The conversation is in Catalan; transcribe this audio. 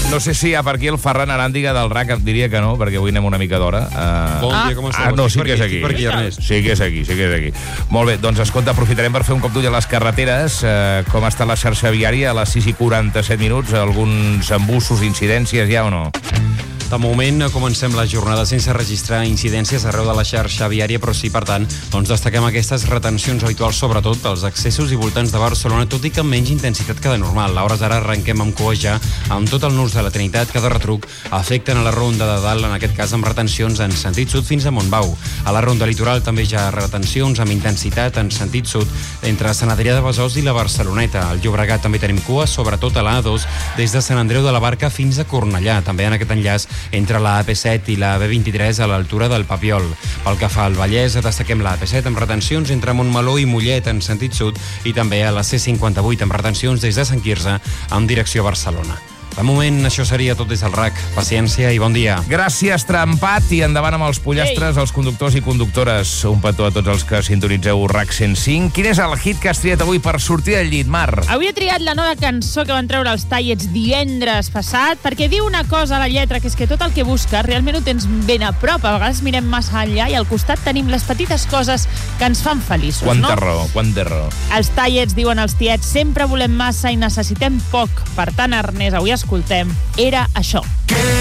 No sé si hi ha per aquí el Ferran Aràndiga del RAC, em diria que no, perquè avui anem una mica d'hora. Bon dia, com esteu? No, sí que és aquí. Per aquí, Ernest. Sí que és aquí. Molt bé, doncs escolta, aprofitarem per fer un cop d'ull a les carreteres. Com està la xarxa viària a les 6:47? Alguns embussos, incidències, ja o no? De moment comencem la jornada sense registrar incidències arreu de la xarxa viària, però sí, per tant, doncs destaquem aquestes retencions habituals, sobretot pels accessos i voltants de Barcelona, tot i que amb menys intensitat que de normal. A hores d'ara arrenquem amb cua ja amb tot el nus de la Trinitat, que de retruc afecten a la ronda de dalt, en aquest cas amb retencions en sentit sud fins a Montbau. A la ronda litoral també hi ha retencions amb intensitat en sentit sud entre Sant Adrià de Besòs i la Barceloneta. Al Llobregat també tenim cua, sobretot a la A2, des de Sant Andreu de la Barca fins a Cornellà. També en aquest enllaç entre la AP7 i la B23 a l'altura del Papiol. Pel que fa al Vallès, destaquem la AP7 amb retencions entre Montmeló i Mollet en sentit sud i també a la C58 amb retencions des de Sant Quirze en direcció a Barcelona. De moment, això seria tot des del RAC. Paciència i bon dia. Gràcies, Trempat, i endavant amb els pollastres, els conductors i conductores. Un petó a tots els que sintonitzeu RAC 105. Quin és el hit que has triat avui per sortir del llit, Mar? Avui he triat la nova cançó que van treure els Tallets divendres passat, perquè diu una cosa a la lletra, que és que tot el que busques realment ho tens ben a prop. A vegades mirem massa enllà i al costat tenim les petites coses que ens fan feliços, Quanta raó. Els Tallets, diuen els tiets, sempre volem massa i necessitem poc. Per tant, Ernest, avui escoltem Era això.